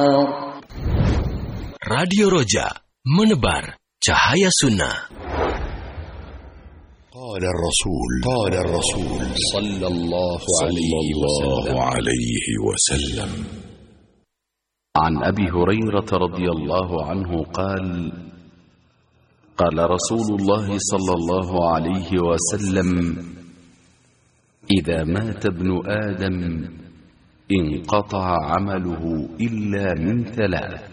Radio Roja, menebar cahaya sunnah. قال الرسول صلى الله عليه وسلم عن أبي هريرة رضي الله عنه قال قال رسول الله صلى الله عليه وسلم إذا مات ابن آدم انقطع عمله إلا من ثلاث: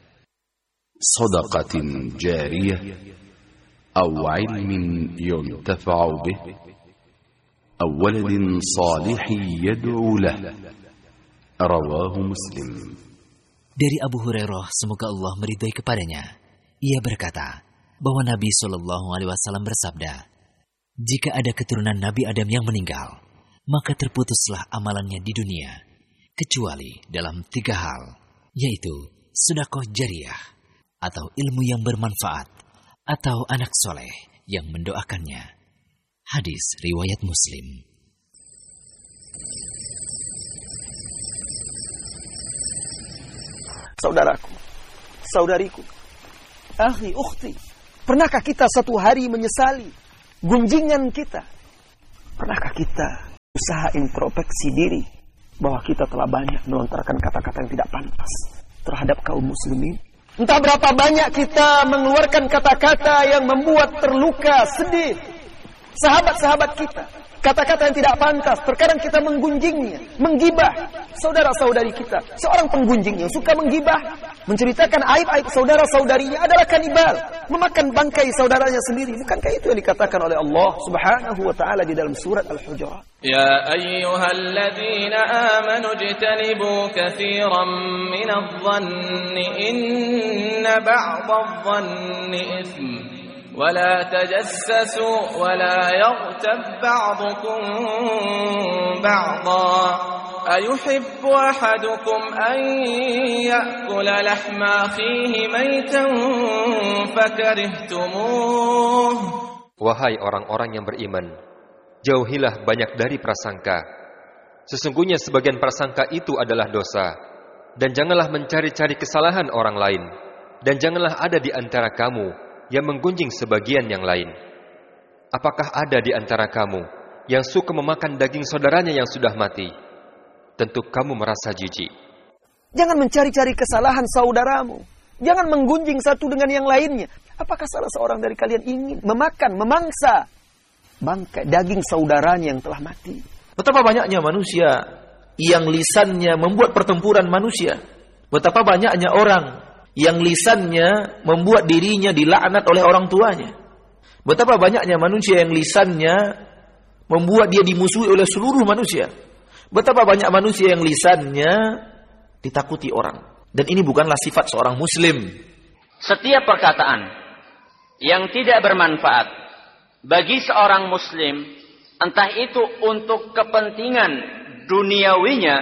صدقة جارية أو علم ينتفع به أو ولد صالح يدعو له. رواه مسلم. Dari Abu Hurairah, semoga Allah meridhai kepadanya, ia berkata bahwa Nabi SAW bersabda, jika ada keturunan Nabi Adam yang meninggal, maka terputuslah amalannya di dunia, kecuali dalam 3 hal, yaitu sedekah jariyah, atau ilmu yang bermanfaat, atau anak soleh yang mendoakannya. Hadis riwayat Muslim. Saudaraku, saudariku, akhi, ukhti, pernahkah kita satu hari menyesali gunjingan kita? Pernahkah kita usaha introspeksi diri bahwa kita telah banyak melontarkan kata-kata yang tidak pantas terhadap kaum muslimin? Entah berapa banyak kita mengeluarkan kata-kata yang membuat terluka, sedih sahabat-sahabat kita. Kata-kata yang tidak pantas, terkadang kita menggunjingnya, menggibah saudara-saudari kita. Seorang penggunjing yang suka menggibah, menceritakan aib-aib saudara-saudarinya adalah kanibal, memakan bangkai saudaranya sendiri. Bukankah itu yang dikatakan oleh Allah Subhanahu wa taala di dalam surat Al-Hujurat? Ya ayyuhalladzina amanu ijtanibu katsiran minadh-dhanni inna ba'dadh-dhanni itsm. ولا تجسسوا ولا يغتب بعضكم بعضا أيحب أحدكم أن يأكل لحم أخيه ميتا فكرهتموه. Wahai orang-orang yang beriman, jauhilah banyak dari prasangka. Sesungguhnya sebagian prasangka itu adalah dosa. Dan janganlah mencari-cari kesalahan orang lain. Dan janganlah ada di antara kamu yang menggunjing sebagian yang lain. Apakah ada di antara kamu yang suka memakan daging saudaranya yang sudah mati? Tentu kamu merasa jijik. Jangan mencari-cari kesalahan saudaramu. Jangan menggunjing satu dengan yang lainnya. Apakah salah seorang dari kalian ingin memakan, memangsa bangkai daging saudaranya yang telah mati? Betapa banyaknya manusia yang lisannya membuat pertempuran manusia. Betapa banyaknya orang yang lisannya membuat dirinya dilaknat oleh orang tuanya. Betapa banyaknya manusia yang lisannya membuat dia dimusuhi oleh seluruh manusia. Betapa banyak manusia yang lisannya ditakuti orang. Dan ini bukanlah sifat seorang muslim. Setiap perkataan yang tidak bermanfaat bagi seorang muslim, entah itu untuk kepentingan duniawinya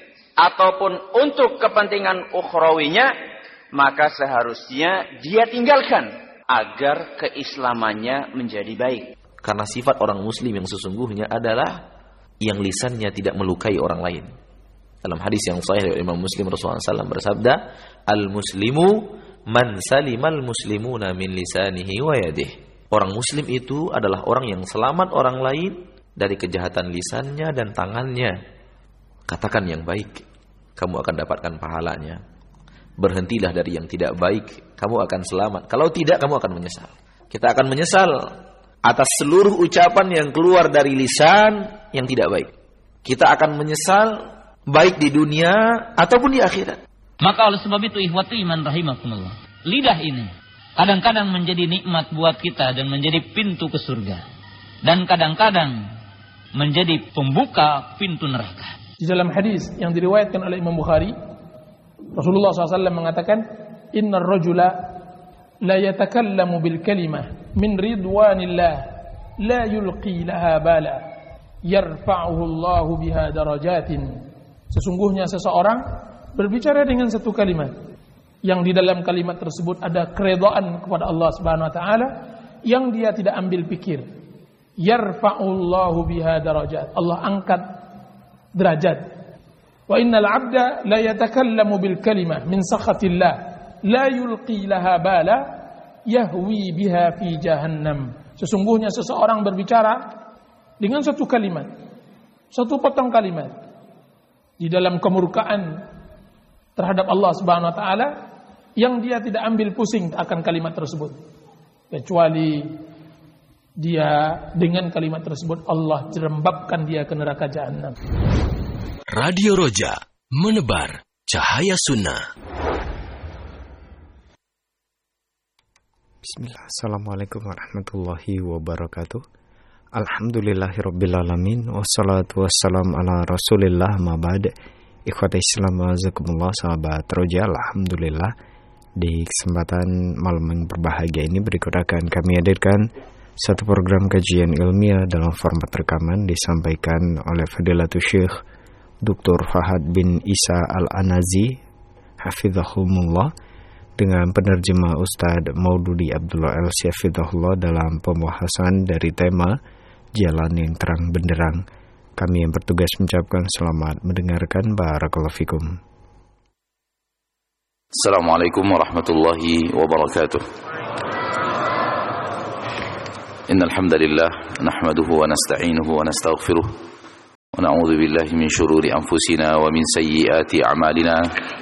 ataupun untuk kepentingan ukhrawinya, maka seharusnya dia tinggalkan agar keislamannya menjadi baik. Karena sifat orang muslim yang sesungguhnya adalah yang lisannya tidak melukai orang lain. Dalam hadis yang sahih dari Imam Muslim, Rasulullah SAW bersabda, Al-muslimu man salimal muslimuna min lisanihi wa yadihi. Orang muslim itu adalah orang yang selamat orang lain dari kejahatan lisannya dan tangannya. Katakan yang baik, kamu akan dapatkan pahalanya. Berhentilah dari yang tidak baik, kamu akan selamat. Kalau tidak, kamu akan menyesal. Kita akan menyesal atas seluruh ucapan yang keluar dari lisan yang tidak baik. Kita akan menyesal baik di dunia ataupun di akhirat. Maka oleh sebab itu, ikhwati iman rahimakumullah, lidah ini kadang-kadang menjadi nikmat buat kita dan menjadi pintu ke surga. Dan kadang-kadang menjadi pembuka pintu neraka. Di dalam hadis yang diriwayatkan oleh Imam Bukhari, Rasulullah SAW mengatakan, Inna ar-rajula la yatakallamu bil kalimah min ridwanillah la yulqi laha bala yarfa'uhu Allahu biha darajatin. Sesungguhnya seseorang berbicara dengan satu kalimat yang di dalam kalimat tersebut ada keridhaan kepada Allah Subhanahu wa taala yang dia tidak ambil pikir. Yarfa'u Allahu biha darajat. Allah angkat derajat. Wa innal 'abda la yatakallamu bil kalimah min sakhatillah la yulqi laha bala yahwi biha fi jahannam. Sesungguhnya seseorang berbicara dengan satu kalimat, satu potong kalimat di dalam kemurkaan terhadap Allah Subhanahu wa taala yang dia tidak ambil pusing akan kalimat tersebut, kecuali dia dengan kalimat tersebut Allah jerembabkan dia ke neraka jahanam. Radio Roja, menebar cahaya sunnah. Bismillah. Assalamualaikum warahmatullahi wabarakatuh. Alhamdulillahirrabbilalamin. Wassalatu wassalam ala rasulillah ma'bad. Ikhwata Islam azakumullah, sahabat Roja. Alhamdulillah, di kesempatan malam yang berbahagia ini berikut akan kami hadirkan satu program kajian ilmiah dalam format rekaman disampaikan oleh Fadilatul Syekh Dr. Fahad bin Isa Al-Anazi hafizahumullah dengan penerjemah Ustadz Maududi Abdullah Al-Syafidahullah dalam pembahasan dari tema Jalan yang Terang Benderang. Kami yang bertugas mengucapkan selamat mendengarkan. Barakallahu fikum. Assalamualaikum warahmatullahi wabarakatuh. Innal hamdalillah nahmaduhu wa nasta'inuhu wa nastaghfiruh wa na'udzu billahi min shururi anfusina wa min sayyiati a'malina.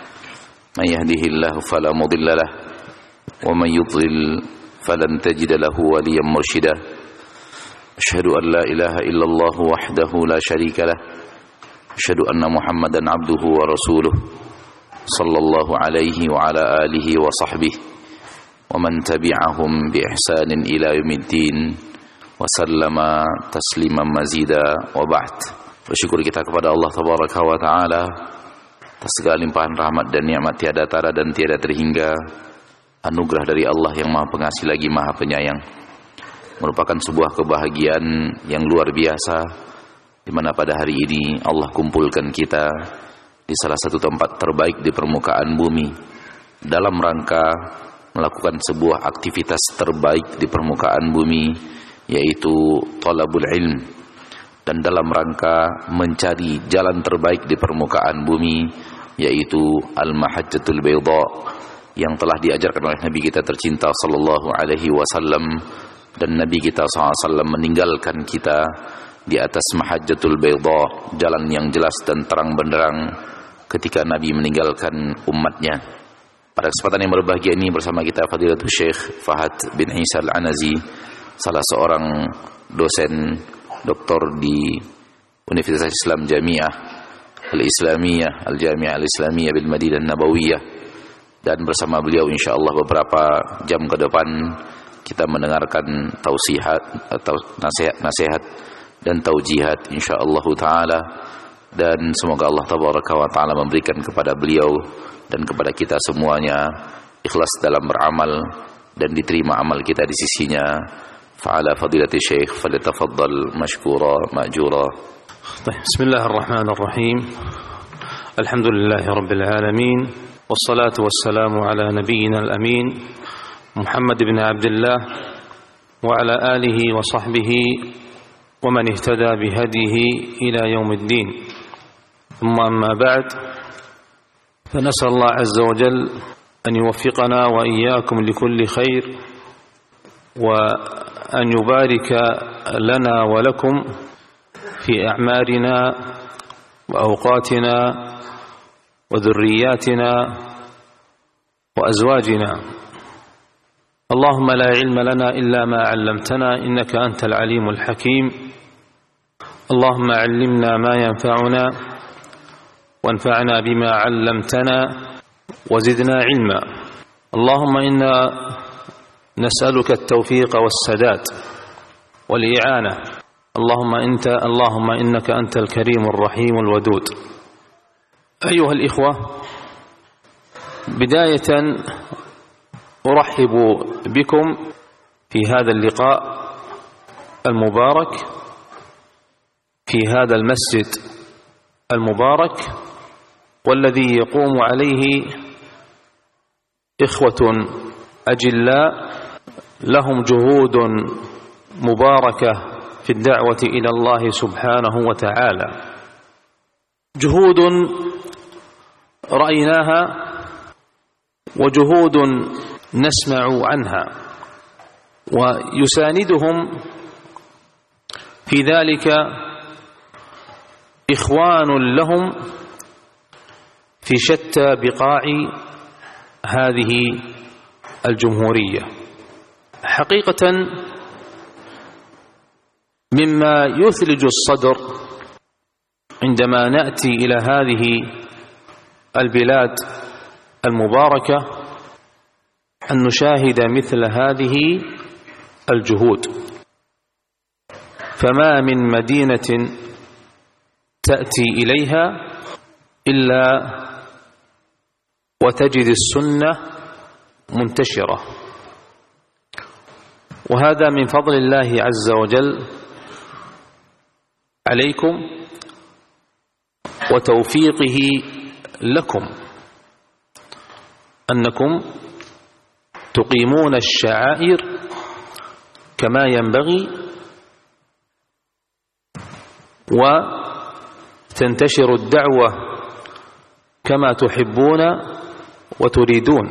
Man yahdihillahu fala mudilla lahu wa man yudlil falan tajida lahu waliyan mursyida. Asyhadu an la ilaha illallah wahdahu la syarika lah. Asyhadu anna Muhammadan abduhu wa rasuluh sallallahu alaihi wa ala alihi wa sahbihi wa man tabi'ahum bi ihsanin ila yaumiddin wa sallama tasliman mazida wa ba'd. Bersyukur kita kepada Allah tabaraka wa taala atas segala limpahan rahmat dan nikmat tiada tara dan tiada terhingga, anugerah dari Allah yang Maha Pengasih lagi Maha Penyayang. Merupakan sebuah kebahagiaan yang luar biasa di mana pada hari ini Allah kumpulkan kita di salah satu tempat terbaik di permukaan bumi dalam rangka melakukan sebuah aktivitas terbaik di permukaan bumi, yaitu talabul ilm, dan dalam rangka mencari jalan terbaik di permukaan bumi, yaitu al-mahajjatul bayda yang telah diajarkan oleh Nabi kita tercinta sallallahu alaihi wasallam, dan Nabi kita SAW meninggalkan kita di atas mahajjatul bayda, jalan yang jelas dan terang benderang, ketika Nabi meninggalkan umatnya. Pada kesempatan yang berbahagia ini bersama kita Fadilatul Syekh Fahad bin Isa Al-Anazi, salah seorang dosen doktor di Universitas Islam Jami'ah Al-Islamiyah Al-Jami'ah Al-Islamiyah bil Madinah Nabawiyah, dan bersama beliau insyaallah beberapa jam ke depan kita mendengarkan tausihat atau nasihat dan taujihat insyaallah taala, dan semoga Allah tabaraka wa taala memberikan kepada beliau dan kepada kita semuanya ikhlas dalam beramal dan diterima amal kita di sisinya. Fa'ala fadilati syekh falyatafaddal mashkura ma'jura. Bismillahirrahmanirrahim. Alhamdulillahi rabbil alamin, wassalatu wassalamu ala nabiyyina al-amin Muhammad ibn Abdullah wa ala alihi wa sahbihi wa man ihtada bihadihi ila yaumiddin. Thumma amma ba'd, فنسأل الله عز وجل أن يوفقنا وإياكم لكل خير وأن يبارك لنا ولكم في أعمارنا وأوقاتنا وذرياتنا وأزواجنا. اللهم لا علم لنا إلا ما علمتنا إنك أنت العليم الحكيم. اللهم علمنا ما ينفعنا وانفعنا بما علمتنا وزدنا علما. اللهم إنا نسألك التوفيق والسداد والإعانة. اللهم إنك أنت الكريم الرحيم الودود. أيها الإخوة، بداية أرحب بكم في هذا اللقاء المبارك في هذا المسجد المبارك، والذي يقوم عليه إخوة أجلاء لهم جهود مباركة في الدعوة إلى الله سبحانه وتعالى، جهود رأيناها وجهود نسمع عنها، ويساندهم في ذلك إخوان لهم في شتى بقاع هذه الجمهورية. حقيقة مما يثلج الصدر عندما نأتي إلى هذه البلاد المباركة أن نشاهد مثل هذه الجهود. فما من مدينة تأتي إليها إلا وتجد السنة منتشرة، وهذا من فضل الله عز وجل عليكم وتوفيقه لكم، أنكم تقيمون الشعائر كما ينبغي وتنتشر الدعوة كما تحبون وتريدون.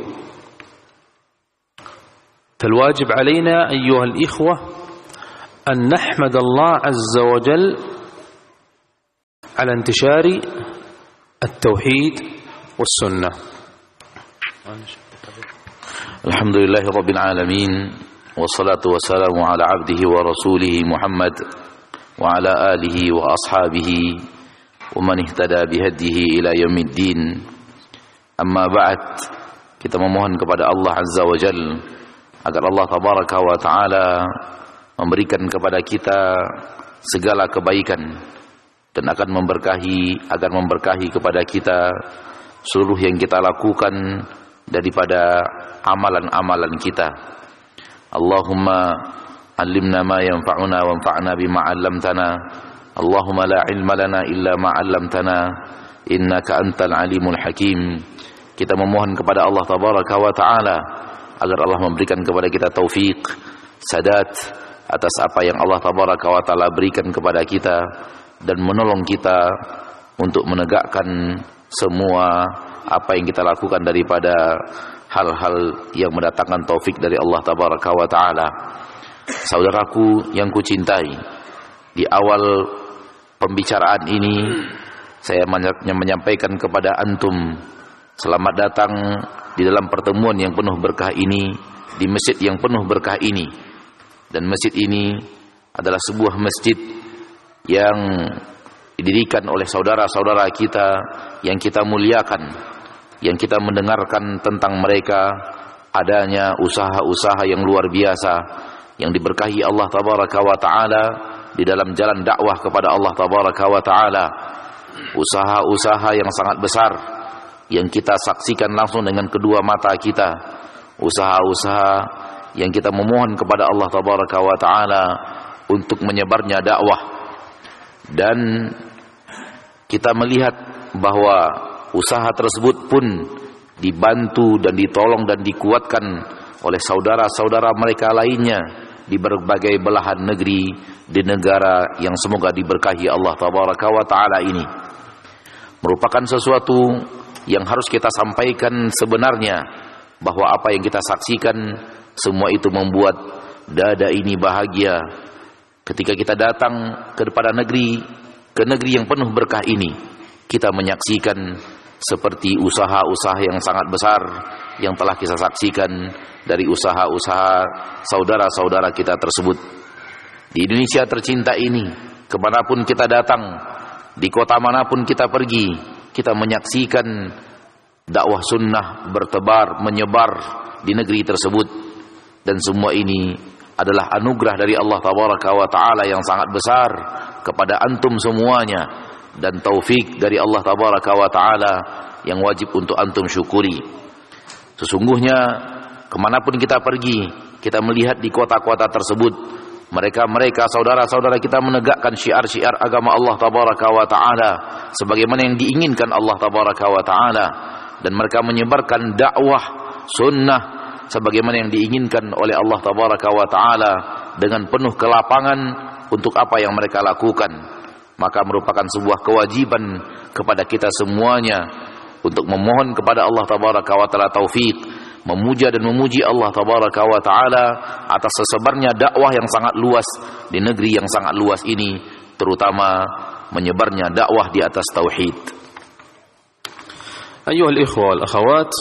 فالواجب علينا أيها الإخوة أن نحمد الله عز وجل على انتشار التوحيد والسنة. الحمد لله رب العالمين، والصلاة والسلام على عبده ورسوله محمد وعلى آله وأصحابه ومن اهتدى بهديه إلى يوم الدين. Amma ba'd, kita memohon kepada Allah Azza wa Jalla agar Allah Tabaraka wa Ta'ala memberikan kepada kita segala kebaikan dan akan memberkahi kepada kita seluruh yang kita lakukan daripada amalan-amalan kita. Allahumma allimna ma yanfa'una wanfa'na bima 'allamtana. Allahumma la ilma lana illa ma 'allamtana innaka antal alimul hakim. Kita memohon kepada Allah Tabaraka wa Ta'ala agar Allah memberikan kepada kita taufik, sadat atas apa yang Allah Tabaraka wa Ta'ala berikan kepada kita, dan menolong kita untuk menegakkan semua apa yang kita lakukan daripada hal-hal yang mendatangkan taufik dari Allah Tabaraka wa Ta'ala. Saudaraku yang kucintai, di awal pembicaraan ini saya menyampaikan kepada antum, selamat datang di dalam pertemuan yang penuh berkah ini, di masjid yang penuh berkah ini. Dan masjid ini adalah sebuah masjid yang didirikan oleh saudara-saudara kita yang kita muliakan, yang kita mendengarkan tentang mereka adanya usaha-usaha yang luar biasa yang diberkahi Allah Tabaraka wa Ta'ala di dalam jalan dakwah kepada Allah Tabaraka wa Ta'ala. Usaha-usaha yang sangat besar yang kita saksikan langsung dengan kedua mata kita, usaha-usaha yang kita memohon kepada Allah Tabaraka wa Ta'ala untuk menyebarnya dakwah, dan kita melihat bahwa usaha tersebut pun dibantu dan ditolong dan dikuatkan oleh saudara-saudara mereka lainnya di berbagai belahan negeri di negara yang semoga diberkahi Allah Tabaraka wa Ta'ala ini. Merupakan sesuatu yang harus kita sampaikan sebenarnya, bahwa apa yang kita saksikan semua itu membuat dada ini bahagia ketika kita datang kepada negeri yang penuh berkah ini. Kita menyaksikan seperti usaha-usaha yang sangat besar yang telah kita saksikan dari usaha-usaha saudara-saudara kita tersebut. Di Indonesia tercinta ini, kemanapun kita datang, di kota manapun kita pergi, kita menyaksikan dakwah sunnah bertebar, menyebar di negeri tersebut. Dan semua ini adalah anugerah dari Allah Tabaraka wa Ta'ala yang sangat besar kepada antum semuanya, dan taufik dari Allah Tabaraka wa Ta'ala yang wajib untuk antum syukuri. Sesungguhnya kemanapun kita pergi, kita melihat di kota-kota tersebut, mereka saudara-saudara kita menegakkan syiar-syiar agama Allah Tabaraka wa Ta'ala sebagaimana yang diinginkan Allah Tabaraka wa Ta'ala, dan mereka menyebarkan dakwah sunnah sebagaimana yang diinginkan oleh Allah Tabaraka wa Ta'ala dengan penuh kelapangan untuk apa yang mereka lakukan. Maka merupakan sebuah kewajiban kepada kita semuanya untuk memohon kepada Allah tabaraka wa taala taufik, memuja dan memuji Allah tabaraka wa taala atas tersebarnya dakwah yang sangat luas di negeri yang sangat luas ini, terutama menyebarnya dakwah di atas tauhid. Ayuhal ikhwa wal akhawat,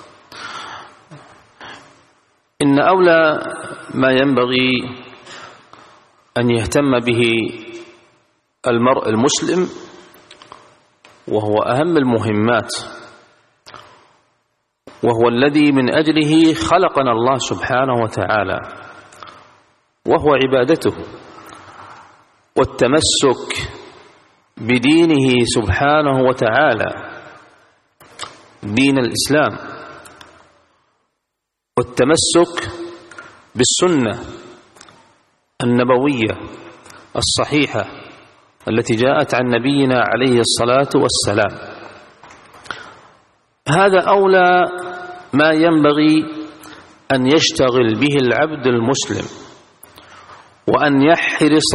inna awla ma yanbaghi an yahtamma bihi al-mar' al-muslim وهو أهم المهمات وهو الذي من أجله خلقنا الله سبحانه وتعالى وهو عبادته والتمسك بدينه سبحانه وتعالى دين الإسلام والتمسك بالسنة النبوية الصحيحة التي جاءت عن نبينا عليه الصلاة والسلام. هذا أولى ما ينبغي أن يشتغل به العبد المسلم وأن يحرص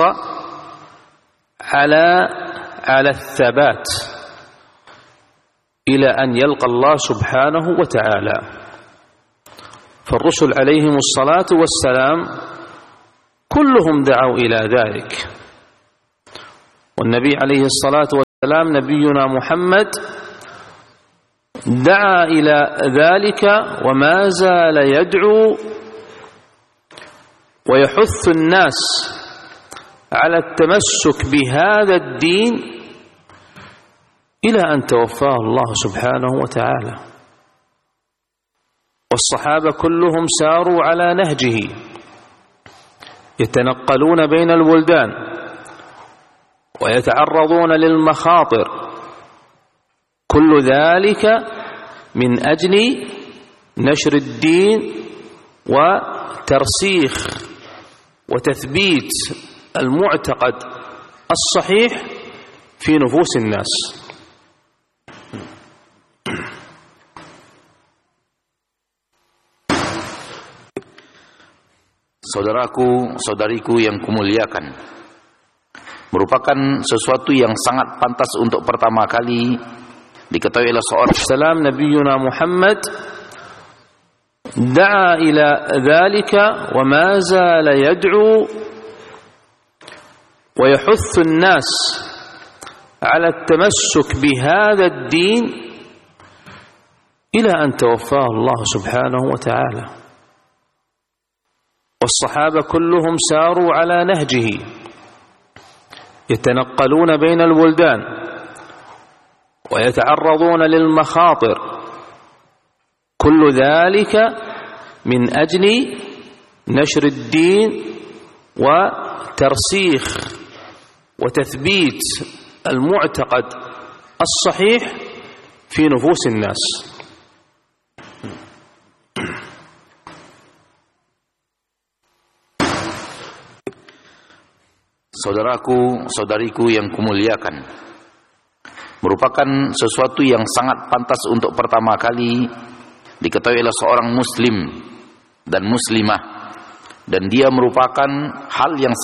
على الثبات إلى أن يلقى الله سبحانه وتعالى. فالرسل عليهم الصلاة والسلام كلهم دعوا إلى ذلك، والنبي عليه الصلاة والسلام نبينا محمد دعا إلى ذلك وما زال يدعو ويحث الناس على التمسك بهذا الدين إلى أن توفاه الله سبحانه وتعالى. والصحابة كلهم ساروا على نهجه يتنقلون بين البلدان ويتعرضون للمخاطر، كل ذلك من أجل نشر الدين وترسيخ وتثبيت المعتقد الصحيح في نفوس الناس. Saudaraku, saudariku yang kumuliakan, merupakan sesuatu yang sangat pantas untuk pertama kali diketahui oleh seorang salam Nabiyuna Muhammad da'a ila dhalika wa ma zala yad'u wa yahuthu an-nas ala at-tamassuk bihadha ad-din ila an tawaffahu Allah subhanahu wa ta'ala. والصحابة كلهم ساروا على نهجه يتنقلون بين البلدان ويتعرضون للمخاطر، كل ذلك من أجل نشر الدين وترسيخ وتثبيت المعتقد الصحيح في نفوس الناس. Saudaraku, saudariku yang kumuliakan, merupakan sesuatu yang sangat pantas untuk pertama kali diketahui oleh seorang muslim dan muslimah, dan dia merupakan hal yang